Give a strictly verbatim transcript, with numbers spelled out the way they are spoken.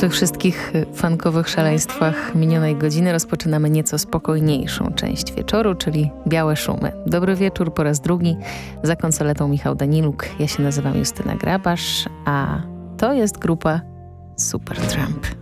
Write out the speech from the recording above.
tych wszystkich funkowych szaleństwach minionej godziny rozpoczynamy nieco spokojniejszą część wieczoru, czyli Białe Szumy. Dobry wieczór po raz drugi. Za konsoletą Michał Daniluk. Ja się nazywam Justyna Grabasz, a to jest grupa Supertramp.